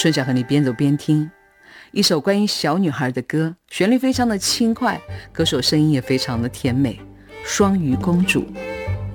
春晓和你边走边听，一首关于小女孩的歌，旋律非常的轻快，歌手声音也非常的甜美，双鱼公主。